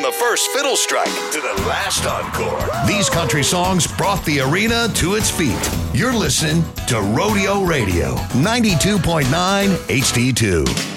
the first fiddle strike to the last encore. These country songs brought the arena to its feet. You're listening to Rodeo Radio, 92.9 HD2.